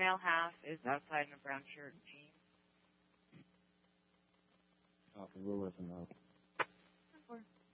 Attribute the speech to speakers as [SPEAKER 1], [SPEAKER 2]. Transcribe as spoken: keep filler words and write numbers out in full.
[SPEAKER 1] male half is outside in a brown shirt and jeans.
[SPEAKER 2] Oh, we're with him now.